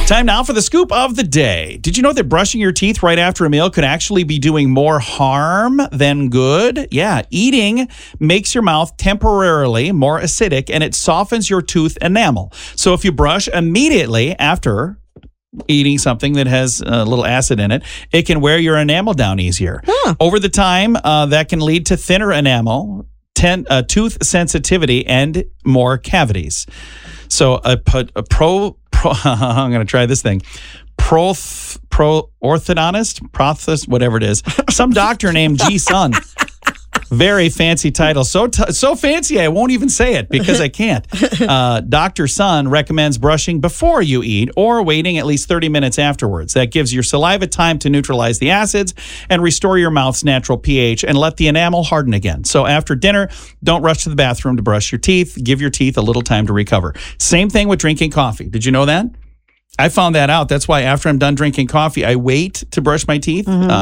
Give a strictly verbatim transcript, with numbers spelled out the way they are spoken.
Time now for the scoop of the day. Did you know that brushing your teeth right after a meal could actually be doing more harm than good? Yeah, eating makes your mouth temporarily more acidic and it softens your tooth enamel. So if you brush immediately after eating something that has a little acid in it, it can wear your enamel down easier. Huh. Over the time, uh, that can lead to thinner enamel, ten, uh, tooth sensitivity, and more cavities. So a, a pro, pro I'm going to try this thing. Pro, pro orthodontist, prothist, whatever it is. Some doctor named G. Sun. Very fancy title. So t- so fancy I won't even say it because I can't. Uh, Doctor Sun recommends brushing before you eat or waiting at least thirty minutes afterwards. That gives your saliva time to neutralize the acids and restore your mouth's natural pH and let the enamel harden again. So after dinner, don't rush to the bathroom to brush your teeth. Give your teeth a little time to recover. Same thing with drinking coffee. Did you know that? I found that out. That's why after I'm done drinking coffee, I wait to brush my teeth. Mm-hmm. Uh,